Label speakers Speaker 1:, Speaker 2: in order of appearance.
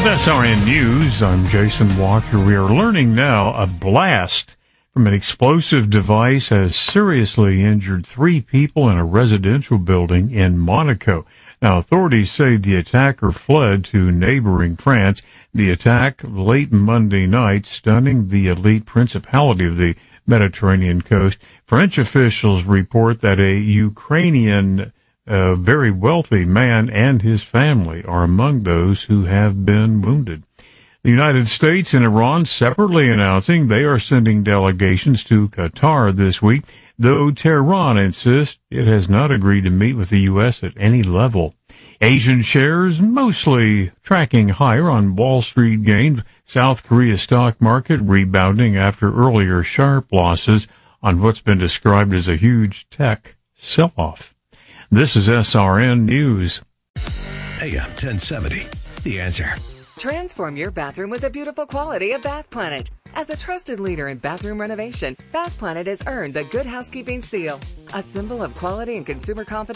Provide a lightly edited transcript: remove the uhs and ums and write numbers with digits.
Speaker 1: SRN News, I'm Jason Walker. We are learning now a blast from an explosive device has seriously injured 3 people in a residential building in Monaco. Now, authorities say the attacker fled to neighboring France. The attack late Monday night, stunning the elite principality of the Mediterranean coast. French officials report that a Ukrainian very wealthy man and his family are among those who have been wounded. The United States and Iran separately announcing they are sending delegations to Qatar this week, though Tehran insists it has not agreed to meet with the U.S. at any level. Asian shares mostly tracking higher on Wall Street gains. South Korea stock market rebounding after earlier sharp losses on what's been described as a huge tech sell-off. This is SRN News.
Speaker 2: AM 1070, The Answer.
Speaker 3: Transform your bathroom with the beautiful quality of Bath Planet. As a trusted leader in bathroom renovation, Bath Planet has earned the Good Housekeeping seal, a symbol of quality and consumer confidence.